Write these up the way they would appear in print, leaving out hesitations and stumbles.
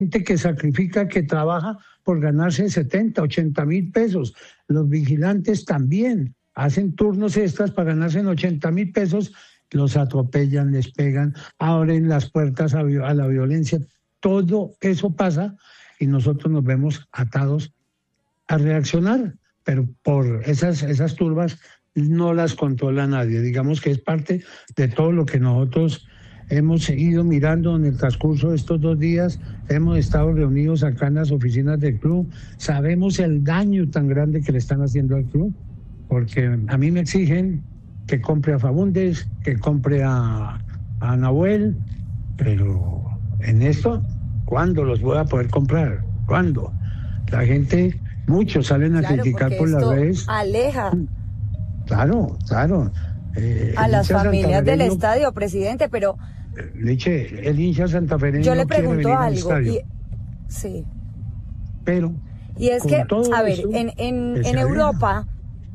gente que sacrifica, que trabaja por ganarse 70, 80 mil pesos. Los vigilantes también hacen turnos extras para ganarse 80 mil pesos, los atropellan, les pegan, abren las puertas a la violencia. Todo eso pasa y nosotros nos vemos atados a reaccionar, pero por esas turbas no las controla nadie. Digamos que es parte de todo lo que nosotros hemos seguido mirando en el transcurso de estos 2 días. Hemos estado reunidos acá en las oficinas del club. Sabemos el daño tan grande que le están haciendo al club, porque a mí me exigen que compre a Faúndez, que compre a Nahuel, pero en esto, ¿cuándo los voy a poder comprar? ¿Cuándo? La gente, muchos salen a criticar por las redes. Aleja. Claro. A las familias del estadio, presidente, pero... Leche, el hincha santafereño yo le pregunto algo. Sí. Pero... Y es que, a ver, en Europa...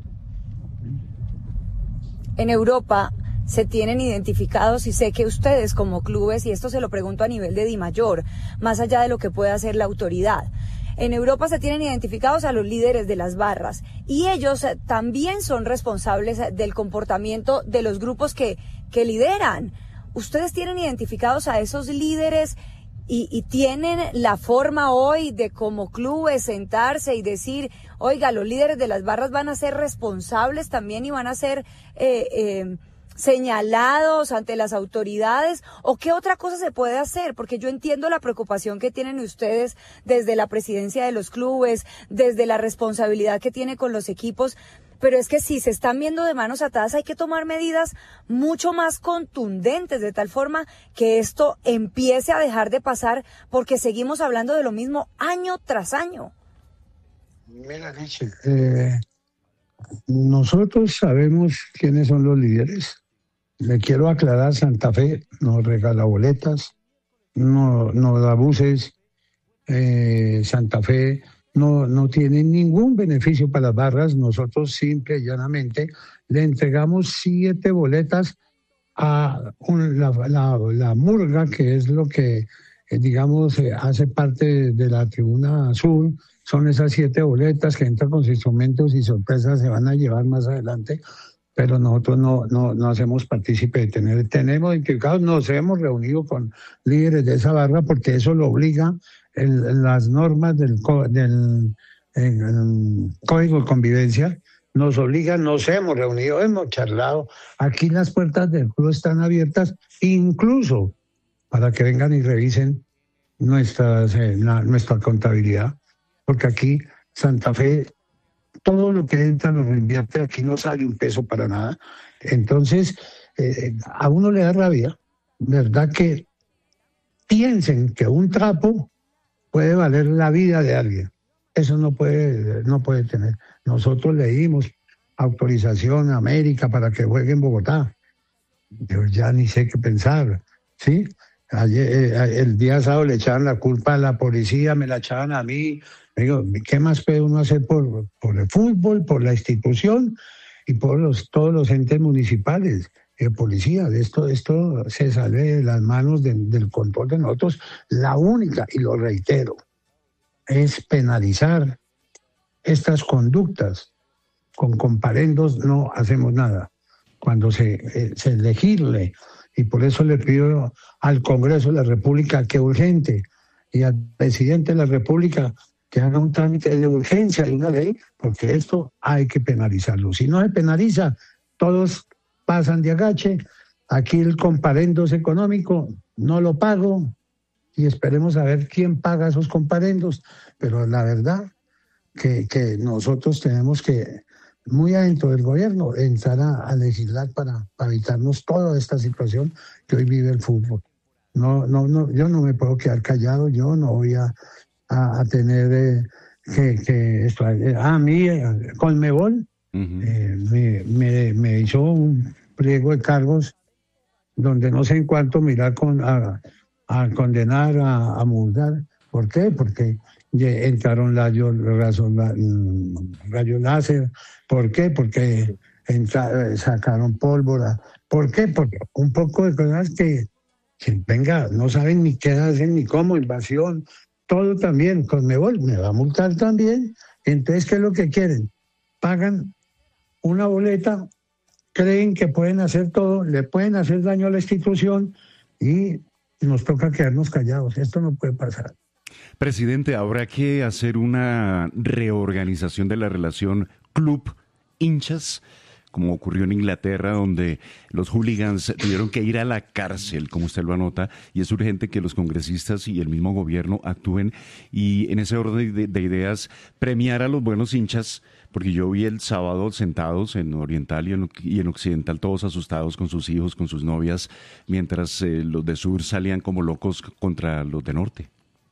En Europa se tienen identificados, y sé que ustedes como clubes, y esto se lo pregunto a nivel de Dimayor, más allá de lo que pueda hacer la autoridad, en Europa se tienen identificados a los líderes de las barras y ellos también son responsables del comportamiento de los grupos que lideran. ¿Ustedes tienen identificados a esos líderes y tienen la forma hoy de como clubes sentarse y decir, oiga, los líderes de las barras van a ser responsables también y van a ser señalados ante las autoridades? ¿O qué otra cosa se puede hacer? Porque yo entiendo la preocupación que tienen ustedes desde la presidencia de los clubes, desde la responsabilidad que tiene con los equipos, pero es que si se están viendo de manos atadas hay que tomar medidas mucho más contundentes de tal forma que esto empiece a dejar de pasar, porque seguimos hablando de lo mismo año tras año. Mira, Nietzsche, nosotros sabemos quiénes son los líderes. Le quiero aclarar, Santa Fe no regala boletas, no da buses, Santa Fe no tiene ningún beneficio para las barras. Nosotros simple y llanamente le entregamos 7 boletas a la murga, que es lo que, digamos, hace parte de la tribuna azul. Son esas 7 boletas que entran con sus instrumentos y sorpresas se van a llevar más adelante, pero nosotros no hacemos partícipe de tenemos identificados, nos hemos reunido con líderes de esa barra porque eso lo obliga las normas del Código de Convivencia, nos obligan, nos hemos reunido, hemos charlado. Aquí las puertas del club están abiertas, incluso para que vengan y revisen nuestra contabilidad, porque aquí Santa Fe, todo lo que entra lo reinvierte, aquí no sale un peso para nada. Entonces, a uno le da rabia, ¿verdad? Que piensen que un trapo puede valer la vida de alguien. Eso no puede tener. Nosotros le dimos autorización a América para que juegue en Bogotá. Yo ya ni sé qué pensar, ¿sí? Ayer, el día sábado le echaban la culpa a la policía, me la echaban a mí. Digo, ¿qué más puede uno hacer por el fútbol, por la institución y por todos los entes municipales? Policía, esto se sale de las manos del control de nosotros. La única, y lo reitero, es penalizar estas conductas. Con comparendos no hacemos nada. Cuando se legisle, y por eso le pido al Congreso de la República que urgente, y al presidente de la República que haga un trámite de urgencia de una ley, porque esto hay que penalizarlo. Si no se penaliza, todos pasan de agache. Aquí el comparendos económico no lo pago y esperemos a ver quién paga esos comparendos. Pero la verdad que nosotros tenemos que, muy adentro del gobierno, entrar a legislar para evitarnos toda esta situación que hoy vive el fútbol. No, yo no me puedo quedar callado, yo no voy a tener que esto. A mí, Conmebol, me hizo un pliego de cargos donde no sé en cuánto mirar a condenar, a multar. ¿Por qué? Porque entraron rayos láser. ¿Por qué? Porque sacaron pólvora. ¿Por qué? Porque un poco de cosas que venga, no saben ni qué hacen ni cómo, invasión. todo también. Conmebol me va a multar también. Entonces, ¿qué es lo que quieren? Pagan una boleta, creen que pueden hacer todo, le pueden hacer daño a la institución y nos toca quedarnos callados. Esto no puede pasar. Presidente, ¿habrá que hacer una reorganización de la relación club-hinchas, como ocurrió en Inglaterra, donde los hooligans tuvieron que ir a la cárcel, como usted lo anota, y es urgente que los congresistas y el mismo gobierno actúen y en ese orden de ideas premiar a los buenos hinchas? Porque yo vi el sábado sentados en Oriental y en Occidental todos asustados con sus hijos, con sus novias, mientras los de Sur salían como locos contra los de Norte.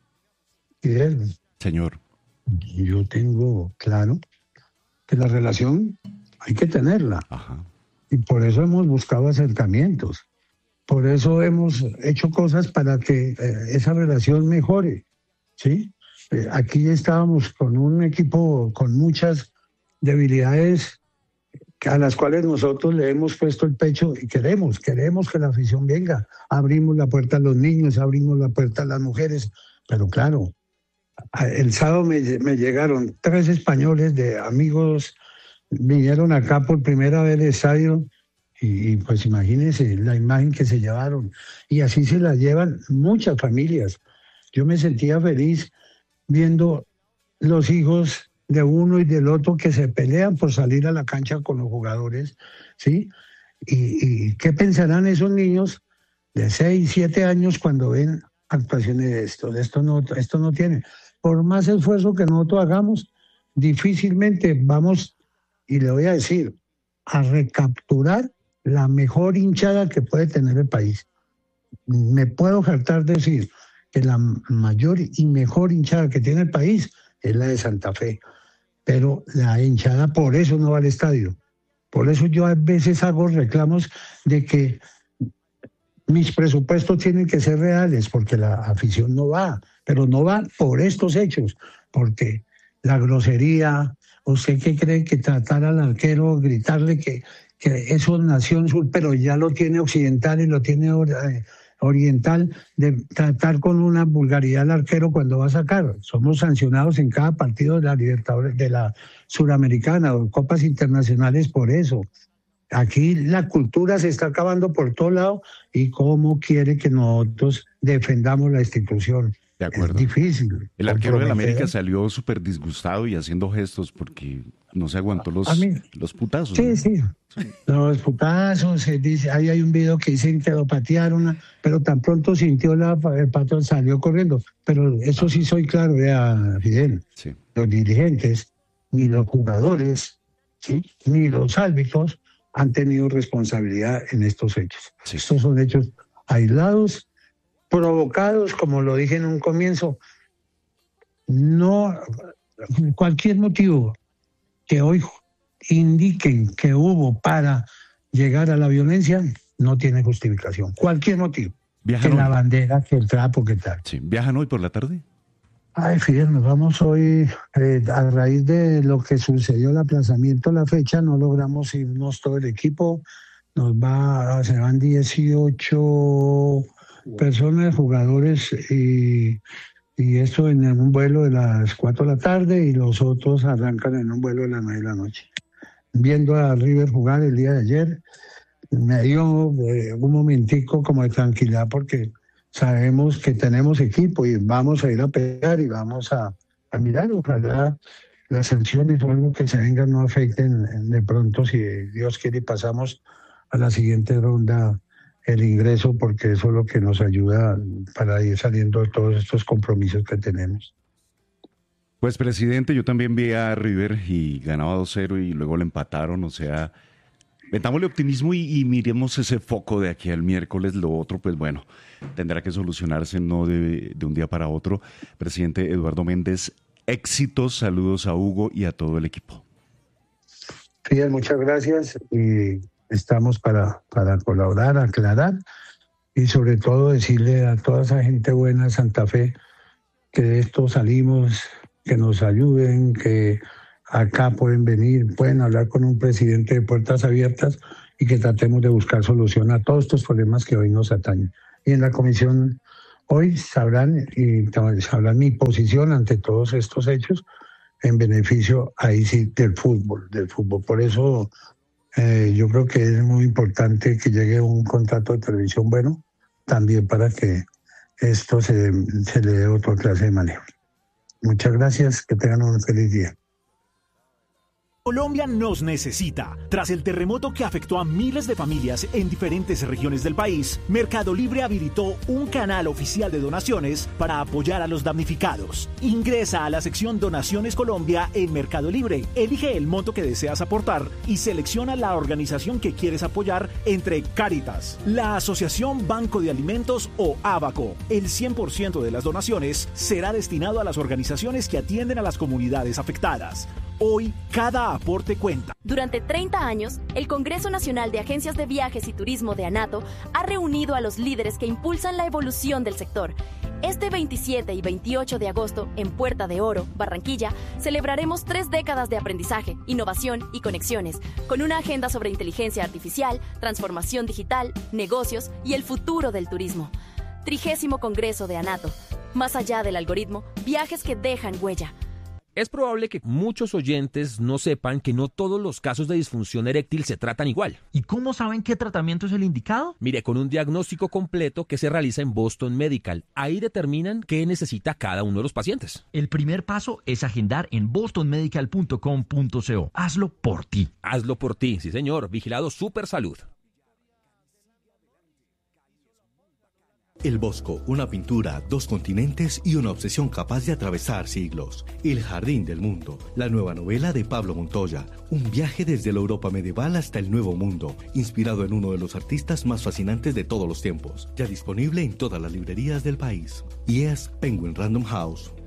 Fidel, señor, yo tengo claro que la relación hay que tenerla. Ajá. Y por eso hemos buscado acercamientos. Por eso hemos hecho cosas para que esa relación mejore. ¿Sí? Aquí estábamos con un equipo con muchas debilidades a las cuales nosotros le hemos puesto el pecho y queremos que la afición venga. Abrimos la puerta a los niños, abrimos la puerta a las mujeres, pero claro, el sábado me llegaron 3 españoles de amigos, vinieron acá por primera vez al estadio y pues imagínense la imagen que se llevaron. Y así se la llevan muchas familias. Yo me sentía feliz viendo los hijos de uno y del otro que se pelean por salir a la cancha con los jugadores, ¿sí? ¿Y qué pensarán esos niños de 6, 7 años cuando ven actuaciones de esto? Esto no tiene. Por más esfuerzo que nosotros hagamos, difícilmente vamos, y le voy a decir, a recapturar la mejor hinchada que puede tener el país. Me puedo jactar de decir que la mayor y mejor hinchada que tiene el país es la de Santa Fe. Pero la hinchada por eso no va al estadio. Por eso yo a veces hago reclamos de que mis presupuestos tienen que ser reales, porque la afición no va, pero no va por estos hechos, porque la grosería, ¿usted qué cree que tratar al arquero, gritarle que eso nació en Sur, pero ya lo tiene Occidental y lo tiene Oriental, de tratar con una vulgaridad al arquero cuando va a sacar? Somos sancionados en cada partido de la Libertadores, de la Suramericana o Copas Internacionales por eso. Aquí la cultura se está acabando por todo lado y cómo quiere que nosotros defendamos la institución. De acuerdo. Es difícil. El arquero del América salió súper disgustado y haciendo gestos porque no se aguantó los putazos. Sí. Los putazos, se dice, ahí hay un video que dicen que lo patearon, pero tan pronto sintió el patrón, salió corriendo. Pero eso sí soy claro, Fidel. Sí. Los dirigentes, ni los jugadores, ¿sí?, ni los árbitros han tenido responsabilidad en estos hechos. Sí. Estos son hechos aislados, provocados, como lo dije en un comienzo. No, cualquier motivo que hoy indiquen que hubo para llegar a la violencia no tiene justificación. Cualquier motivo. ¿Viajan que hoy? La bandera, que el trapo, que tal. Sí. ¿Viajan hoy por la tarde? Ay, Fidel, nos vamos hoy, a raíz de lo que sucedió, el aplazamiento, la fecha, no logramos irnos todo el equipo. Se van 18 personas, jugadores, y esto en un vuelo de las 4 de la tarde y los otros arrancan en un vuelo de las 9 de la noche. Viendo a River jugar el día de ayer, me dio un momentico como de tranquilidad porque sabemos que tenemos equipo y vamos a ir a pelear y vamos a mirar. Ojalá las sanciones o algo que se vengan no afecten de pronto, si Dios quiere, y pasamos a la siguiente ronda el ingreso, porque eso es lo que nos ayuda para ir saliendo de todos estos compromisos que tenemos. Pues, presidente, yo también vi a River y ganaba 2-0 y luego le empataron, o sea, metámosle optimismo y miremos ese foco de aquí al miércoles. Lo otro, pues bueno, tendrá que solucionarse, no de un día para otro. Presidente Eduardo Méndez, éxitos, saludos a Hugo y a todo el equipo. Fidel, muchas gracias y estamos para colaborar, aclarar y sobre todo decirle a toda esa gente buena de Santa Fe que de esto salimos, que nos ayuden, que acá pueden venir, pueden hablar con un presidente de puertas abiertas y que tratemos de buscar solución a todos estos problemas que hoy nos atañen. Y en la Comisión Hoy sabrán mi posición ante todos estos hechos en beneficio, ahí sí, del fútbol. Por eso yo creo que es muy importante que llegue un contrato de televisión bueno, también para que esto se le dé otra clase de manejo. Muchas gracias, que tengan un feliz día. Colombia nos necesita. Tras el terremoto que afectó a miles de familias en diferentes regiones del país, Mercado Libre habilitó un canal oficial de donaciones para apoyar a los damnificados. Ingresa a la sección Donaciones Colombia en Mercado Libre, elige el monto que deseas aportar y selecciona la organización que quieres apoyar entre Cáritas, la Asociación Banco de Alimentos o Abaco. El 100% de las donaciones será destinado a las organizaciones que atienden a las comunidades afectadas. Hoy, cada aporte cuenta. Durante 30 años, el Congreso Nacional de Agencias de Viajes y Turismo de ANATO ha reunido a los líderes que impulsan la evolución del sector. Este 27 y 28 de agosto, en Puerta de Oro, Barranquilla, celebraremos 3 décadas de aprendizaje, innovación y conexiones, con una agenda sobre inteligencia artificial, transformación digital, negocios y el futuro del turismo. 30º Congreso de ANATO. Más allá del algoritmo, viajes que dejan huella. Es probable que muchos oyentes no sepan que no todos los casos de disfunción eréctil se tratan igual. ¿Y cómo saben qué tratamiento es el indicado? Mire, con un diagnóstico completo que se realiza en Boston Medical. Ahí determinan qué necesita cada uno de los pacientes. El primer paso es agendar en bostonmedical.com.co. Hazlo por ti. Hazlo por ti, sí señor. Vigilado Supersalud. El Bosco, una pintura, 2 continentes y una obsesión capaz de atravesar siglos. El Jardín del Mundo, la nueva novela de Pablo Montoya. Un viaje desde la Europa medieval hasta el Nuevo Mundo, inspirado en uno de los artistas más fascinantes de todos los tiempos. Ya disponible en todas las librerías del país. Y es Penguin Random House.